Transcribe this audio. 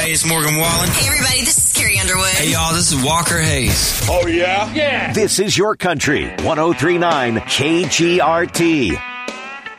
Hey, it's Morgan Wallen. Hey, everybody, this is Carrie Underwood. Hey, y'all, this is Walker Hayes. Oh, yeah? Yeah. This is your country. 103.9 KGRT.